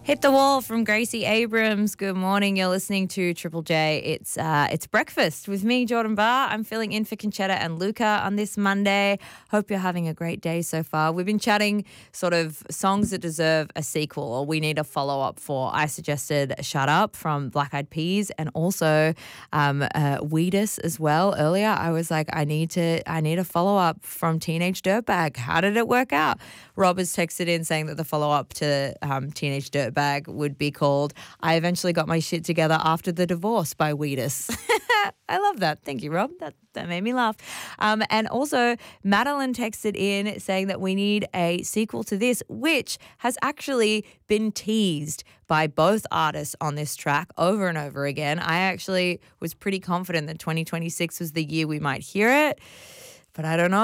Hit the Wall from Gracie Abrams. Good morning. You're listening to Triple J. It's breakfast with me, Jordan Barr. I'm filling in for Conchetta and Luca on this Monday. Hope you're having a great day so far. We've been chatting sort of songs that deserve a sequel or we need a follow-up for. I suggested Shut Up from Black Eyed Peas and also Weedus as well. Earlier, I was like, I need a follow-up from Teenage Dirtbag. How did it work out? Rob has texted in saying that the follow-up to Teenage Dirtbag would be called I Eventually Got My Shit Together After the Divorce by Weedus. I love that. Thank you, Rob. That made me laugh. And also, Madeline texted in saying that we need a sequel to this, which has actually been teased by both artists on this track over and over again. I actually was pretty confident that 2026 was the year we might hear it, but I don't know.